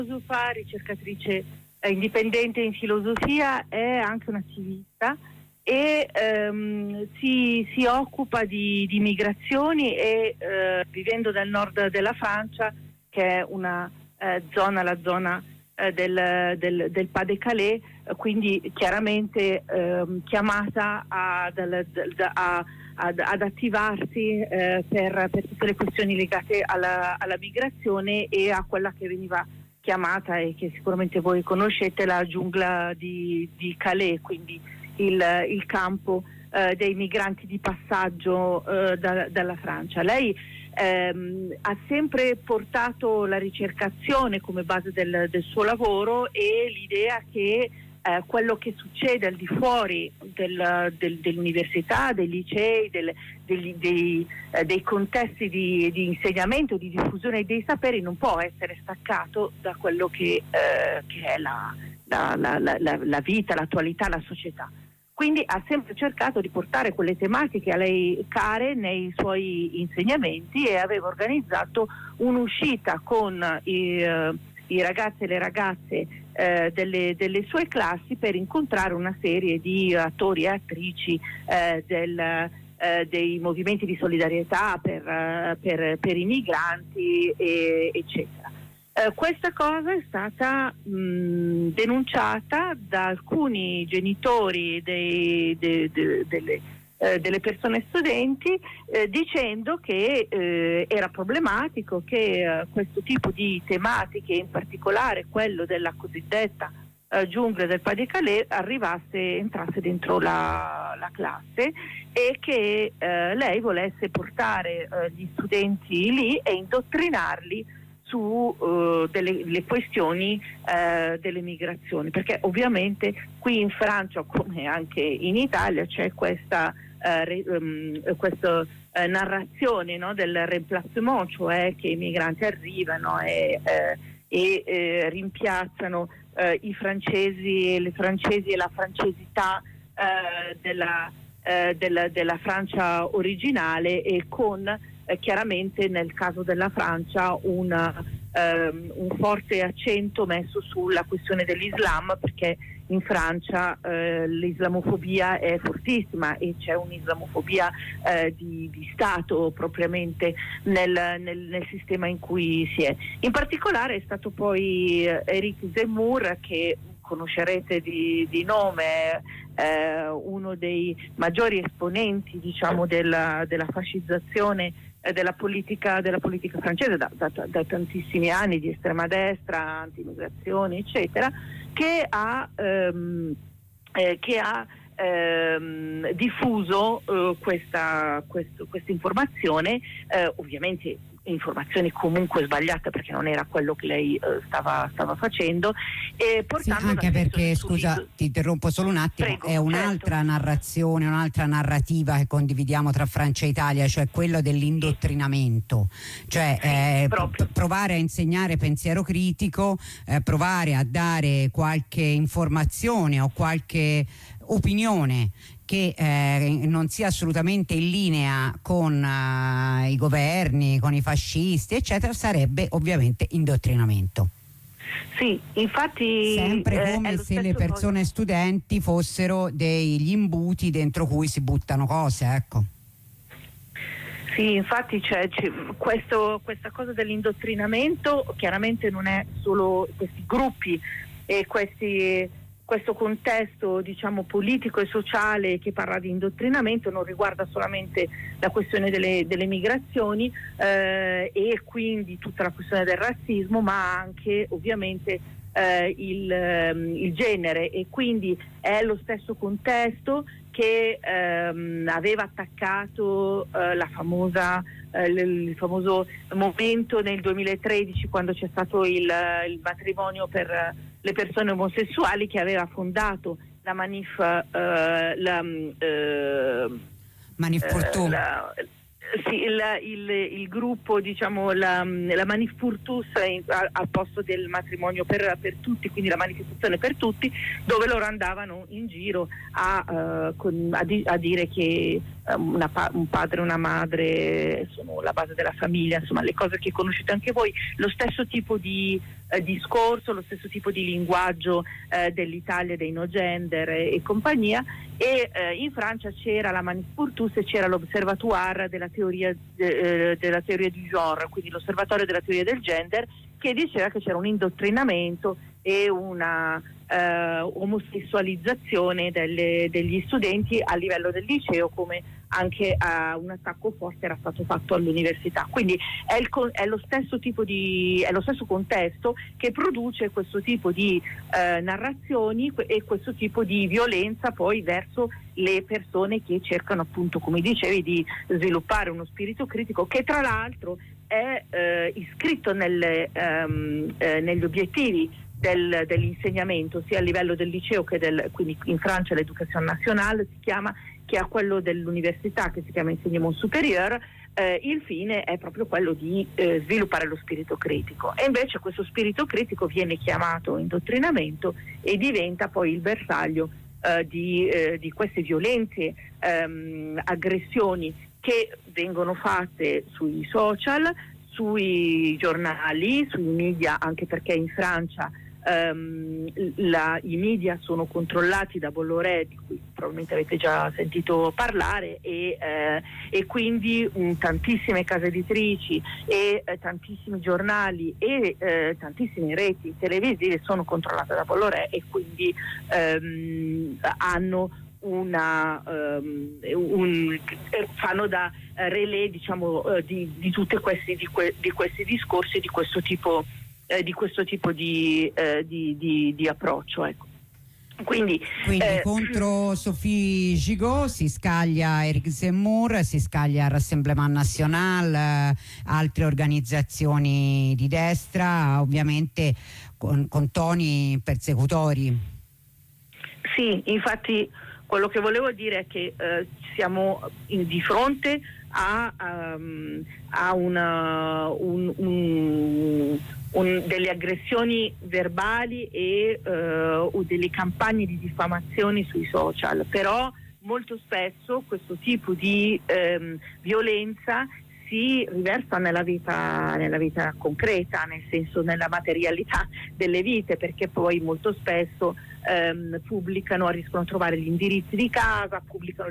filosofa, ricercatrice indipendente in filosofia, è anche un'attivista e si occupa di migrazioni e vivendo nel nord della Francia, che è una zona, la zona del Pas-de-Calais, quindi chiaramente chiamata ad attivarsi per tutte le questioni legate alla migrazione e a quella che veniva chiamata, e che sicuramente voi conoscete, la giungla di Calais, quindi il campo dei migranti di passaggio dalla Francia. Lei ha sempre portato la ricercazione come base del suo lavoro e l'idea che quello che succede al di fuori dell'università, dei licei, dei contesti di insegnamento, di diffusione dei saperi, non può essere staccato da quello che è la vita, l'attualità, la società. Quindi ha sempre cercato di portare quelle tematiche a lei care nei suoi insegnamenti e aveva organizzato un'uscita con i ragazzi e le ragazze delle sue classi per incontrare una serie di attori e attrici dei movimenti di solidarietà per i migranti, eccetera. Questa cosa è stata denunciata da alcuni genitori delle persone studenti, dicendo che era problematico che questo tipo di tematiche, in particolare quello della cosiddetta giungla del Pas-de-Calais, entrasse dentro la classe, e che lei volesse portare gli studenti lì e indottrinarli su delle questioni delle migrazioni, perché ovviamente qui in Francia, come anche in Italia, c'è questa narrazione, no, del remplacement, cioè che i migranti arrivano e rimpiazzano i francesi e le francesi e la francesità della Francia originale, e con chiaramente nel caso della Francia un forte accento messo sulla questione dell'Islam, perché in Francia l'islamofobia è fortissima e c'è un'islamofobia di Stato propriamente nel sistema in cui si è. In particolare è stato poi Éric Zemmour, che conoscerete di nome, uno dei maggiori esponenti, diciamo, della fascizzazione della politica francese da tantissimi anni, di estrema destra, anti-immigrazione, eccetera, che ha diffuso questa informazione, ovviamente informazioni comunque sbagliate, perché non era quello che lei stava facendo, e portando anche perché, scusa, ti interrompo solo un attimo. Prego, è un'altra certo. narrazione, un'altra narrativa che condividiamo tra Francia e Italia, cioè quello dell'indottrinamento, cioè provare a insegnare pensiero critico, provare a dare qualche informazione o qualche opinione che non sia assolutamente in linea con i governi, con i fascisti, eccetera, sarebbe ovviamente indottrinamento. Sì, infatti sempre come se le persone studenti fossero degli imbuti dentro cui si buttano cose, ecco. Sì, infatti c'è questa cosa dell'indottrinamento, chiaramente non è solo questi gruppi e questo contesto, diciamo, politico e sociale che parla di indottrinamento, non riguarda solamente la questione delle migrazioni e quindi tutta la questione del razzismo, ma anche ovviamente il genere, e quindi è lo stesso contesto che aveva attaccato il famoso momento nel 2013, quando c'è stato il matrimonio per le persone omosessuali, che aveva fondato la Manif pour tous. Sì, il gruppo, diciamo, la Manif pour tous al posto del matrimonio per tutti, quindi la manifestazione per tutti, dove loro andavano in giro a dire che un padre e una madre sono la base della famiglia, insomma le cose che conoscete anche voi, lo stesso tipo di discorso, lo stesso tipo di linguaggio dell'Italia, dei no gender e compagnia. E in Francia c'era la Manif pour tous e c'era l'Observatoire della teoria du genre, quindi l'osservatorio della teoria del gender, che diceva che c'era un indottrinamento e una omosessualizzazione degli studenti a livello del liceo, come anche un attacco forte era stato fatto all'università. Quindi è lo stesso contesto che produce questo tipo di narrazioni e questo tipo di violenza poi verso le persone che cercano, appunto, come dicevi, di sviluppare uno spirito critico, che tra l'altro è iscritto negli obiettivi dell'insegnamento, sia a livello del liceo quindi in Francia l'Education nationale si chiama, che a quello dell'università, che si chiama Enseignement supérieur. Il fine è proprio quello di sviluppare lo spirito critico, e invece questo spirito critico viene chiamato indottrinamento e diventa poi il bersaglio di queste violenze, aggressioni che vengono fatte sui social, sui giornali, sui media, anche perché in Francia i media sono controllati da Bolloré, di cui probabilmente avete già sentito parlare, e quindi tantissime case editrici e tantissimi giornali e tantissime reti televisive sono controllate da Bolloré, e quindi hanno fanno da relè, diciamo, di tutti questi discorsi, di questo tipo di approccio, ecco. Quindi contro Sophie Gigot si scaglia Éric Zemmour, si scaglia il Rassemblement National, altre organizzazioni di destra, ovviamente con toni persecutori. Sì, infatti quello che volevo dire è che siamo di fronte a delle aggressioni verbali e delle campagne di diffamazione sui social, però molto spesso questo tipo di violenza si riversa nella vita concreta, nel senso nella materialità delle vite, perché poi molto spesso riescono a trovare gli indirizzi di casa, pubblicano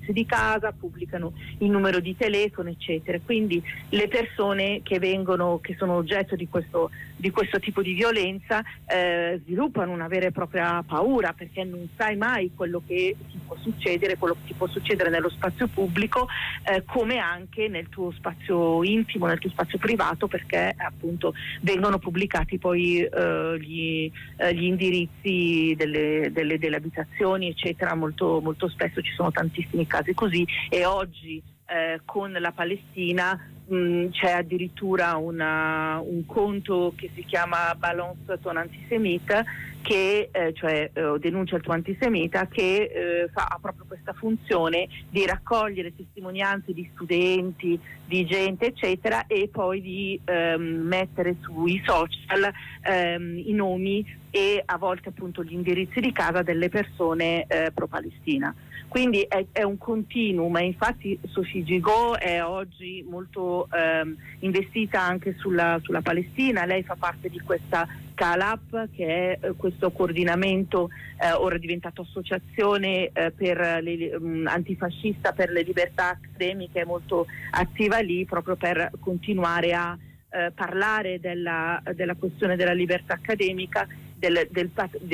il numero di telefono, eccetera. Quindi le persone che sono oggetto di questo tipo di violenza sviluppano una vera e propria paura, perché non sai mai quello che ti può succedere nello spazio pubblico, come anche nel tuo spazio intimo, nel tuo spazio privato, perché appunto vengono pubblicati poi gli indirizzi delle abitazioni, eccetera. Molto, molto spesso ci sono tantissimi casi così, e oggi con la Palestina c'è addirittura un conto che si chiama Balance ton antisemita, che denuncia il tuo antisemita, che ha proprio questa funzione di raccogliere testimonianze di studenti, di gente, eccetera, e poi di mettere sui social i nomi e a volte appunto gli indirizzi di casa delle persone pro-Palestina. Quindi è un continuum, e infatti Sophie Gigot è oggi molto investita anche sulla Palestina. Lei fa parte di questa CALAP, che è questo coordinamento, ora diventato associazione antifascista per le libertà accademiche, molto attiva lì proprio per continuare a parlare della questione della libertà accademica, del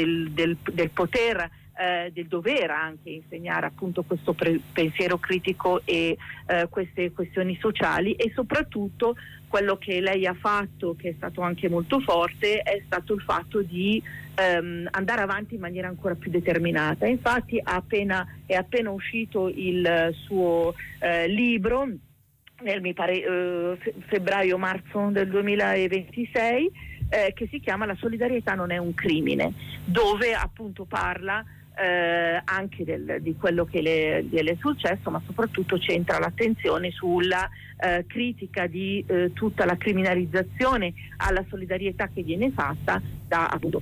poter, del dover anche insegnare appunto questo pensiero critico e queste questioni sociali. E soprattutto quello che lei ha fatto, che è stato anche molto forte, è stato il fatto di andare avanti in maniera ancora più determinata. Infatti è appena uscito il suo libro nel febbraio-marzo del 2026, che si chiama La solidarietà non è un crimine, dove appunto parla anche di quello che le è successo, ma soprattutto centra l'attenzione sulla critica di tutta la criminalizzazione alla solidarietà che viene fatta da appunto